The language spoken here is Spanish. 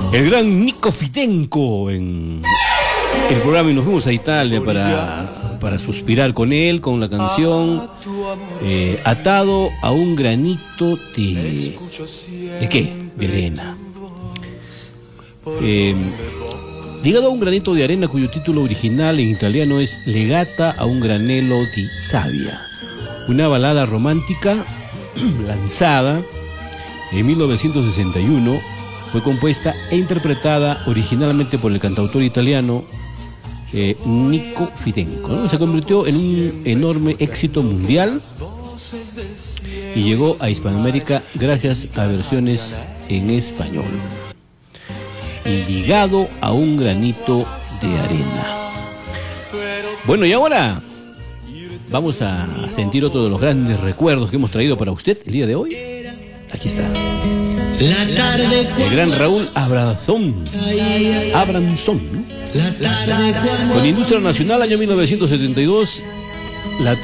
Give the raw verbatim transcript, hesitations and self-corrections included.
El gran Nico Fidenco en el programa, y nos fuimos a Italia para, para suspirar con él, con la canción eh, Atado a un granito de... ¿De qué? De arena. Eh, ligado a un granito de arena, cuyo título original en italiano es Legata a un granello di sabbia, una balada romántica lanzada en mil novecientos sesenta y uno. Fue compuesta e interpretada originalmente por el cantautor italiano eh, Nico Fidenco, ¿no? Se convirtió en un enorme éxito mundial y llegó a Hispanoamérica gracias a versiones en español. Ligado a un granito de arena. Bueno, y ahora vamos a sentir otro de los grandes recuerdos que hemos traído para usted el día de hoy. Aquí está. La tarde el gran Raúl Abramson, Abramson, ¿no? La tarde Con Industria Nacional, año mil novecientos setenta y dos. La